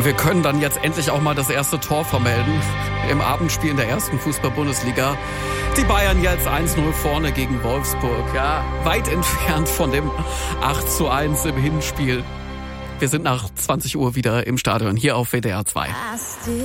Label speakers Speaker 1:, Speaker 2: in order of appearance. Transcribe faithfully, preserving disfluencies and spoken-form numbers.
Speaker 1: wir können dann jetzt endlich auch mal das erste Tor vermelden im Abendspiel in der ersten Fußball-Bundesliga. Die Bayern jetzt eins null vorne gegen Wolfsburg. Ja, weit entfernt von dem acht zu eins im Hinspiel. Wir sind nach zwanzig Uhr wieder im Stadion hier auf W D R zwei.